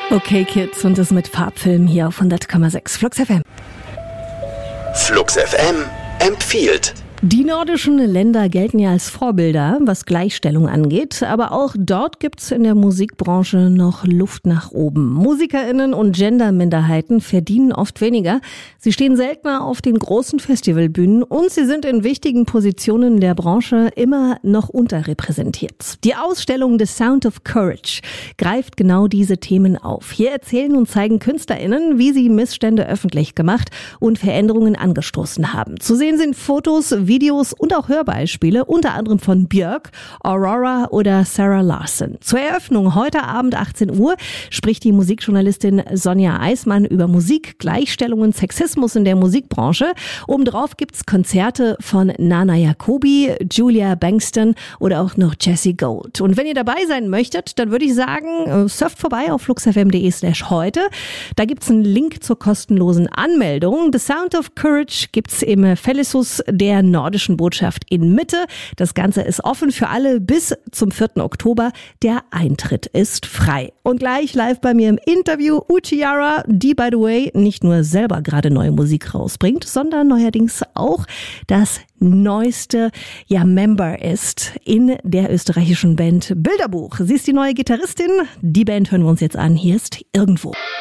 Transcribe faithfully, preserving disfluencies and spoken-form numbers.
Okay Kids und das mit Farbfilm hier auf hundert Komma sechs Flux F M. Flux F M empfiehlt. Die nordischen Länder gelten ja als Vorbilder, was Gleichstellung angeht, aber auch dort gibt's in der Musikbranche noch Luft nach oben. MusikerInnen und Genderminderheiten verdienen oft weniger, sie stehen seltener auf den großen Festivalbühnen und sie sind in wichtigen Positionen der Branche immer noch unterrepräsentiert. Die Ausstellung The Sound of Courage greift genau diese Themen auf. Hier erzählen und zeigen KünstlerInnen, wie sie Missstände öffentlich gemacht und Veränderungen angestoßen haben. Zu sehen sind Fotos, Videos und auch Hörbeispiele, unter anderem von Björk, Aurora oder Sarah Larson. Zur Eröffnung heute Abend achtzehn Uhr spricht die Musikjournalistin Sonja Eismann über Musik, Gleichstellung und Sexismus in der Musikbranche. Obendrauf gibt's Konzerte von Nana Jacobi, Julia Bankston oder auch noch Jessie Gold. Und wenn ihr dabei sein möchtet, dann würde ich sagen, surft vorbei auf fluxfm.de slash heute. Da gibt's einen Link zur kostenlosen Anmeldung. The Sound of Courage gibt's im Fellisus der nordischen Botschaft in Mitte. Das Ganze ist offen für alle bis zum vierten Oktober. Der Eintritt ist frei. Und gleich live bei mir im Interview Uchiara, die by the way nicht nur selber gerade neue Musik rausbringt, sondern neuerdings auch das neueste ja Member ist in der österreichischen Band Bilderbuch. Sie ist die neue Gitarristin. Die Band hören wir uns jetzt an. Hier ist Irgendwo.